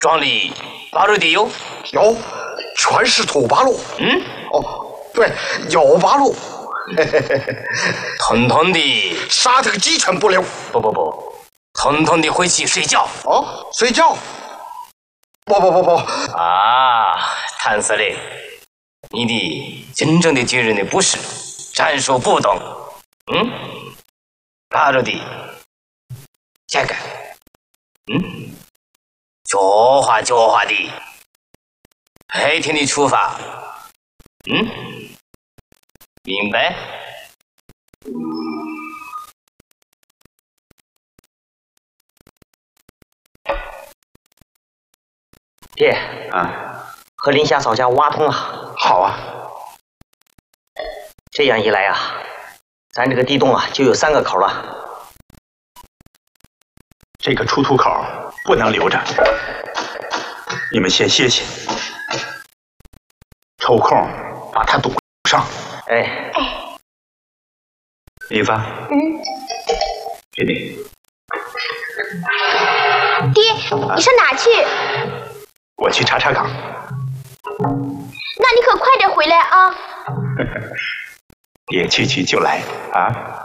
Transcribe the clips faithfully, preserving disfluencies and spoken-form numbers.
庄里八路地有？ 有，全是土八路。 嗯， 哦，对，有八路。 统统的杀他个鸡犬不留。 不不不，统统的回去睡觉。 哦，睡觉？不不不不。 啊，谭司令，你的真正的军人的不是战术不懂。嗯，八路的这个，嗯，教化教化的，白天的出发。嗯，明白？ 爹啊， 和林霞嫂家挖通了。 好啊。 这样一来啊，咱这个地洞啊就有三个口了。 这个出土口不能留着，你们先歇歇，抽空把它堵上。 哎， 林芳， 嗯， 给你。 爹，你上哪去？ 我去查查岗。 那你可快点回来啊！ 爹去去就来啊！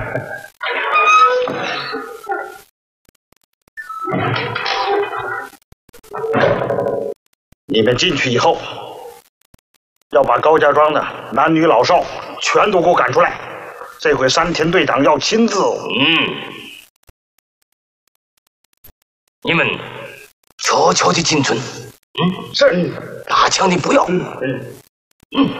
你们进去以后，要把高家庄的男女老少全都给我赶出来。这回山田队长要亲自。 嗯，你们悄悄的进村。嗯， 是。 打枪的不要。 嗯嗯嗯。